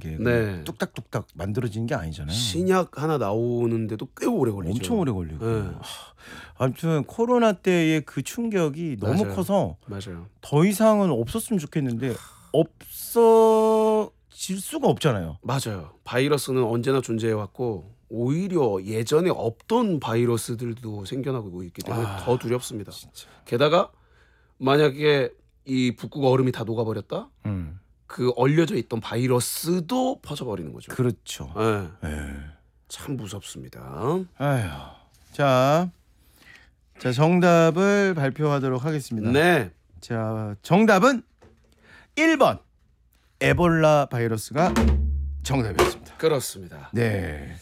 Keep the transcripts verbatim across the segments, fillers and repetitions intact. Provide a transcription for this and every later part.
게 네. 뚝딱뚝딱 만들어지는 게 아니잖아요. 신약 하나 나오는데도 꽤 오래 걸리죠. 엄청 오래 걸리고. 네. 하, 아무튼 코로나 때의 그 충격이 너무 맞아요. 커서 맞아요. 더 이상은 없었으면 좋겠는데 없어질 수가 없잖아요. 맞아요. 바이러스는 언제나 존재해 왔고 오히려 예전에 없던 바이러스들도 생겨나고 있기 때문에 아, 더 두렵습니다. 진짜. 게다가 만약에 이 북극 얼음이 다 녹아버렸다? 음, 그 얼려져 있던 바이러스도 퍼져버리는 거죠. 그렇죠. 예. 예. 참 무섭습니다. 아휴. 자, 자 정답을 발표하도록 하겠습니다. 네. 자, 정답은 일 번 에볼라 바이러스가 정답이었습니다. 그렇습니다. 네.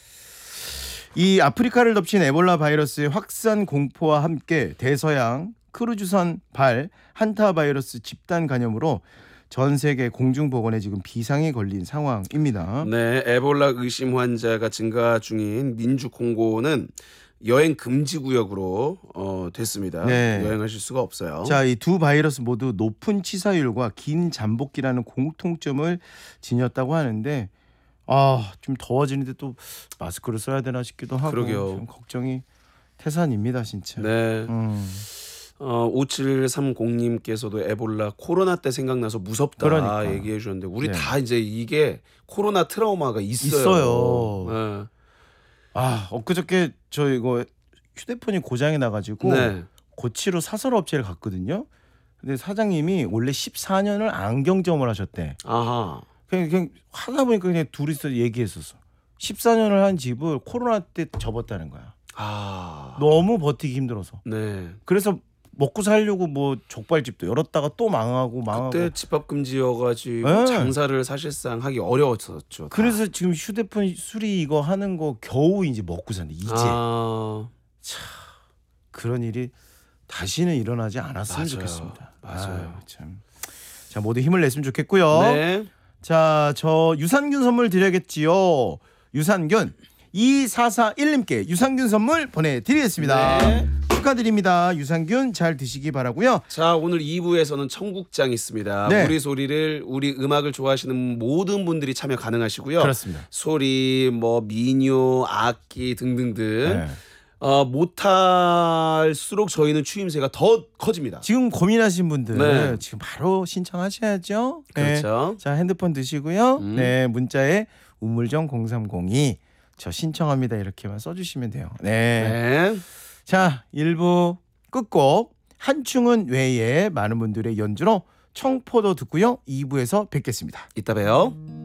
이 아프리카를 덮친 에볼라 바이러스의 확산 공포와 함께 대서양 크루즈선 발 한타 바이러스 집단 감염으로 전 세계 공중보건에 지금 비상이 걸린 상황입니다. 네, 에볼라 의심 환자가 증가 중인 민주 콩고는 여행 금지 구역으로 어, 됐습니다. 네. 여행하실 수가 없어요. 자, 이 두 바이러스 모두 높은 치사율과 긴 잠복기라는 공통점을 지녔다고 하는데 아, 좀 더워지는데 또 마스크를 써야 되나 싶기도 하고 그러게요. 좀 걱정이 태산입니다, 진짜. 네. 음. 어, 오칠삼공님께서도 에볼라 코로나 때 생각나서 무섭다 그러니까. 얘기해 주셨는데 우리 네. 다 이제 이게 코로나 트라우마가 있어요. 있어요. 네. 아, 엊그저께 저 이거 휴대폰이 고장이 나가지고 네. 고치러 사설 업체를 갔거든요. 근데 사장님이 원래 십사 년을 안경점을 하셨대. 아하. 그냥, 그냥 하다 보니까 그냥 둘이서 얘기했었어. 십사 년을 한 집을 코로나 때 접었다는 거야. 아. 너무 버티기 힘들어서. 네. 그래서 먹고 살려고 뭐 족발집도 열었다가 또 망하고 망하고. 그때 집합 금지여가지고 네. 장사를 사실상 하기 어려웠었죠. 다. 그래서 지금 휴대폰 수리 이거 하는 거 겨우 이제 먹고 사는데 이제 아. 그런 일이 다시는 일어나지 않았으면 맞아요. 좋겠습니다. 맞아요. 아유, 참. 자, 모두 힘을 냈으면 좋겠고요. 네. 자, 저 유산균 선물 드려야겠지요. 유산균 이사사일님께 유산균 선물 보내드리겠습니다. 네. 축하드립니다. 유산균 잘 드시기 바라고요. 자, 오늘 이 부에서는 청국장 있습니다. 네. 우리 소리를 우리 음악을 좋아하시는 모든 분들이 참여 가능하시고요. 그렇습니다. 소리, 뭐 민요, 악기 등등등 네. 어, 못할수록 저희는 추임새가 더 커집니다. 지금 고민하신 분들 네. 지금 바로 신청하셔야죠. 그렇죠. 네. 자, 핸드폰 드시고요. 음. 네, 문자에 우물정 공삼공이 저 신청합니다 이렇게만 써주시면 돼요. 네. 네. 자, 일 부 끝곡 한충은 외에 많은 분들의 연주로 청포도 듣고요. 이 부에서 뵙겠습니다. 이따 봬요.